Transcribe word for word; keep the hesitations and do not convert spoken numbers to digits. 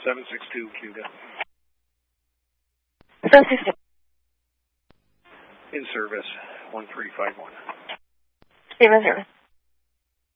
seven six two, Q D A. seven six two. In service, one three five one. Stay in service.